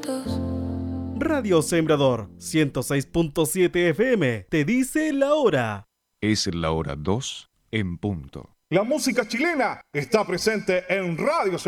juntos. Radio Sembrador 106.7 FM te dice la hora. Es la hora 2 en punto. La música chilena está presente en Radio